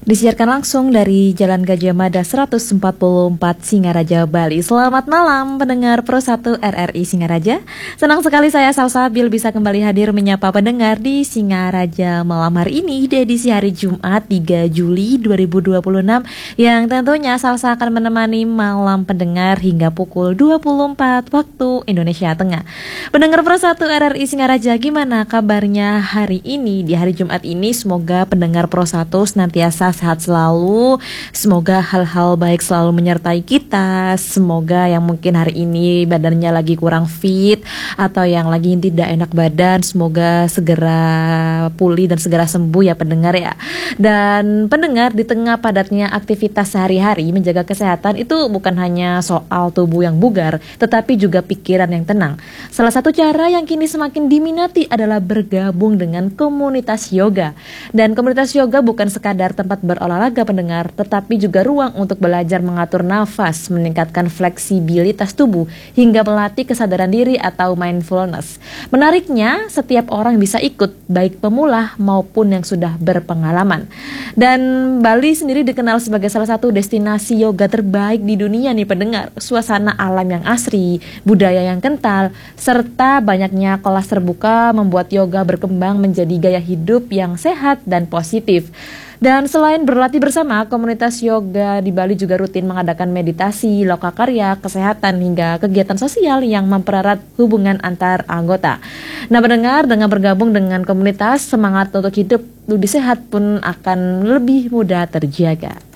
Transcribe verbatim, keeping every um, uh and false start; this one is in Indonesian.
Disiarkan langsung dari Jalan Gajah Mada seratus empat puluh empat Singaraja, Bali. Selamat malam pendengar Pro satu R R I Singaraja. Senang sekali saya Salsabil bisa kembali hadir menyapa pendengar di Singaraja malam hari ini di edisi hari Jumat tiga Juli dua ribu dua puluh enam, yang tentunya Salsa akan menemani malam pendengar hingga pukul dua puluh empat waktu Indonesia Tengah. Pendengar Pro satu R R I Singaraja, gimana kabarnya hari ini di hari Jumat ini? Semoga pendengar Pro satu senantiasa sehat selalu, semoga hal-hal baik selalu menyertai kita. Semoga yang mungkin hari ini badannya lagi kurang fit atau yang lagi tidak enak badan, semoga segera pulih dan segera sembuh ya pendengar ya. Dan pendengar, di tengah padatnya aktivitas sehari-hari, menjaga kesehatan itu bukan hanya soal tubuh yang bugar, tetapi juga pikiran yang tenang. Salah satu cara yang kini semakin diminati adalah bergabung dengan komunitas yoga. Dan komunitas yoga bukan sekadar tempat berolahraga pendengar, tetapi juga ruang untuk belajar mengatur nafas, meningkatkan fleksibilitas tubuh, hingga melatih kesadaran diri atau mindfulness. Menariknya, setiap orang bisa ikut, baik pemula maupun yang sudah berpengalaman. Dan Bali sendiri dikenal sebagai salah satu destinasi yoga terbaik di dunia nih pendengar. Suasana alam yang asri, budaya yang kental, serta banyaknya kelas terbuka membuat yoga berkembang menjadi gaya hidup yang sehat dan positif. Dan selain berlatih bersama, komunitas yoga di Bali juga rutin mengadakan meditasi, lokakarya, kesehatan, hingga kegiatan sosial yang mempererat hubungan antar anggota. Nah pendengar, dengan bergabung dengan komunitas, semangat untuk hidup lebih sehat pun akan lebih mudah terjaga.